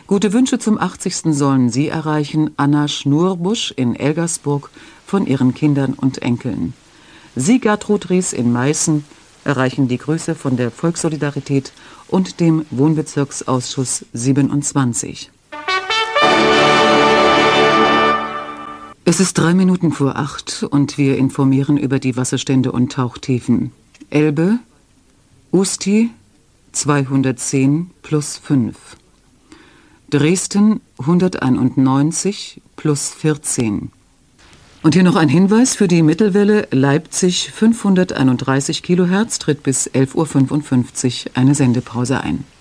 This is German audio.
Gute Wünsche zum 80. sollen Sie erreichen, Anna Schnurbusch in Elgersburg, von ihren Kindern und Enkeln. Sie, Gertrud Ries in Meißen, erreichen die Grüße von der Volkssolidarität und dem Wohnbezirksausschuss 27. Es ist 7:03 und wir informieren über die Wasserstände und Tauchtiefen. Elbe, Usti 210 plus 5. Dresden 191 plus 14. Und hier noch ein Hinweis für die Mittelwelle: Leipzig 531 kHz tritt bis 11:55 Uhr eine Sendepause ein.